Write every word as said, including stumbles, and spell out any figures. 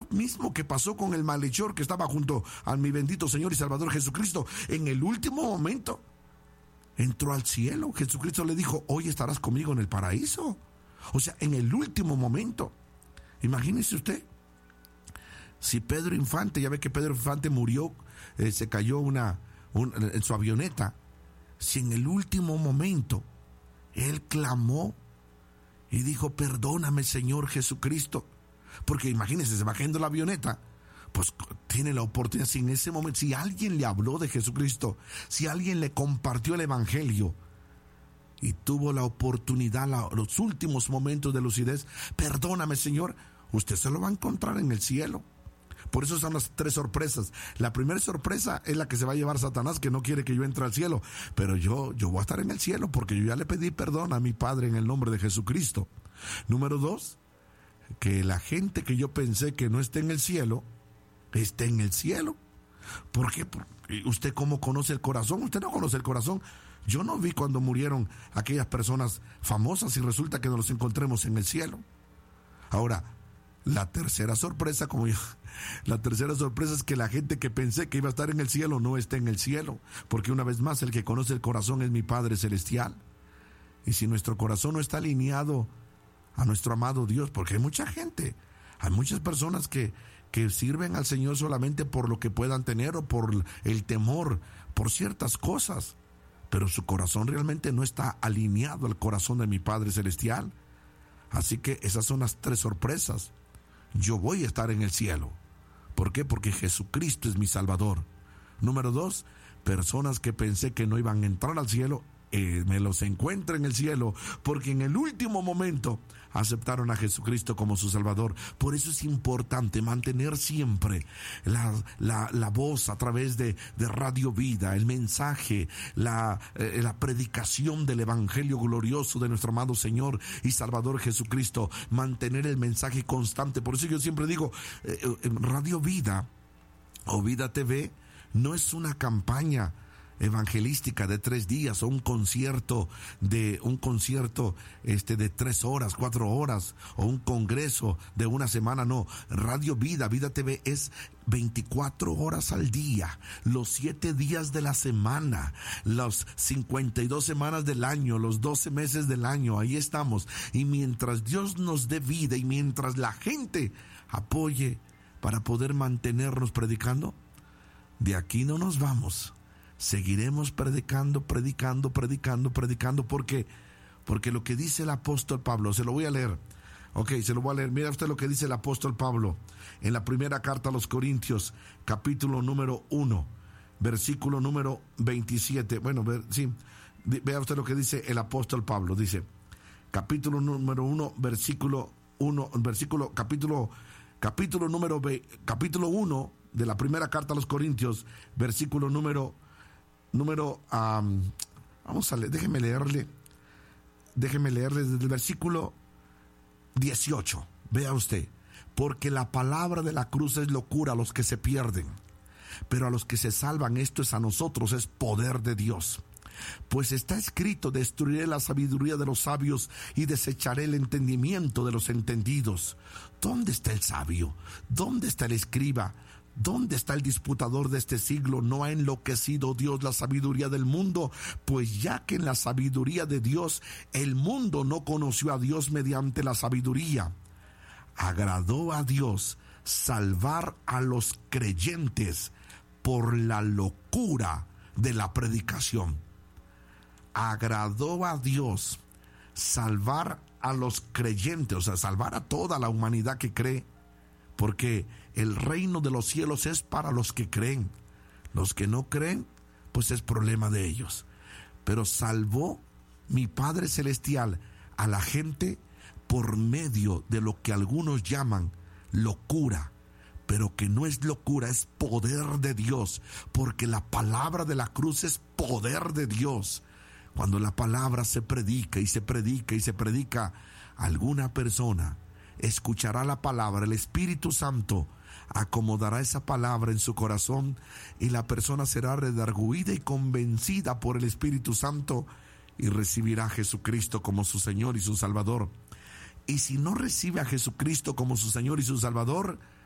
mismo que pasó con el malhechor que estaba junto a mi bendito Señor y Salvador Jesucristo. En el último momento entró al cielo. Jesucristo le dijo: hoy estarás conmigo en el paraíso. O sea, en el último momento. Imagínese usted, si Pedro Infante, ya ve que Pedro Infante murió, eh, se cayó una, un, en su avioneta. Si en el último momento él clamó y dijo: perdóname, Señor Jesucristo. Porque imagínense, se bajando la avioneta, pues tiene la oportunidad. Si en ese momento, si alguien le habló de Jesucristo, si alguien le compartió el evangelio y tuvo la oportunidad, la, los últimos momentos de lucidez, perdóname, Señor, usted se lo va a encontrar en el cielo. Por eso son las tres sorpresas. La primera sorpresa es la que se va a llevar Satanás, que no quiere que yo entre al cielo. Pero yo, yo voy a estar en el cielo porque yo ya le pedí perdón a mi Padre en el nombre de Jesucristo. Número dos, que la gente que yo pensé que no esté en el cielo, esté en el cielo. ¿Por qué? Porque ¿usted cómo conoce el corazón? Usted no conoce el corazón. Yo no vi cuando murieron aquellas personas famosas y resulta que nos los encontremos en el cielo. Ahora, la tercera sorpresa, como yo, la tercera sorpresa es que la gente que pensé que iba a estar en el cielo no está en el cielo, porque una vez más el que conoce el corazón es mi Padre Celestial. Y si nuestro corazón no está alineado a nuestro amado Dios, porque hay mucha gente, hay muchas personas que, que sirven al Señor solamente por lo que puedan tener o por el temor, por ciertas cosas, pero su corazón realmente no está alineado al corazón de mi Padre Celestial. Así que esas son las tres sorpresas. Yo voy a estar en el cielo. ¿Por qué? Porque Jesucristo es mi Salvador. Número dos, personas que pensé que no iban a entrar al cielo, eh, me los encuentro en el cielo, porque en el último momento aceptaron a Jesucristo como su Salvador. Por eso es importante mantener siempre la, la, la voz a través de, de Radio Vida, el mensaje, la, eh, la predicación del Evangelio glorioso de nuestro amado Señor y Salvador Jesucristo, mantener el mensaje constante. Por eso yo siempre digo, eh, eh, Radio Vida o Vida T V no es una campaña evangelística de tres días o un concierto de un concierto este de tres horas, cuatro horas o un congreso de una semana. No, Radio Vida, Vida T V es veinticuatro horas al día, los siete días de la semana, las cincuenta y dos semanas del año, los doce meses del año. Ahí estamos. Y mientras Dios nos dé vida y mientras la gente apoye para poder mantenernos predicando, de aquí no nos vamos. Seguiremos predicando, predicando, predicando, predicando. ¿Por qué? Porque lo que dice el apóstol Pablo, se lo voy a leer. Ok, se lo voy a leer. Mira usted lo que dice el apóstol Pablo en la primera carta a los Corintios, capítulo número uno, versículo número veintisiete. Bueno, ver, sí, vea usted lo que dice el apóstol Pablo. Dice, capítulo número uno, versículo uno, versículo, capítulo, capítulo número, capítulo uno de la primera carta a los Corintios, versículo número Número, um, vamos a leer, déjeme leerle, déjeme leerle desde el versículo dieciocho. Vea usted, porque la palabra de la cruz es locura a los que se pierden, pero a los que se salvan, esto es a nosotros, es poder de Dios. Pues está escrito: destruiré la sabiduría de los sabios y desecharé el entendimiento de los entendidos. ¿Dónde está el sabio? ¿Dónde está el escriba? ¿Dónde está el disputador de este siglo? ¿No ha enloquecido Dios la sabiduría del mundo? Pues ya que en la sabiduría de Dios el mundo no conoció a Dios mediante la sabiduría, agradó a Dios salvar a los creyentes por la locura de la predicación. Agradó a Dios salvar a los creyentes, o sea, salvar a toda la humanidad que cree, porque el reino de los cielos es para los que creen. Los que no creen, pues es problema de ellos. Pero salvó mi Padre Celestial a la gente por medio de lo que algunos llaman locura, pero que no es locura, es poder de Dios, porque la palabra de la cruz es poder de Dios. Cuando la palabra se predica y se predica y se predica, alguna persona escuchará la palabra, el Espíritu Santo acomodará esa palabra en su corazón y la persona será redarguida y convencida por el Espíritu Santo y recibirá a Jesucristo como su Señor y su Salvador. Y si no recibe a Jesucristo como su Señor y su Salvador,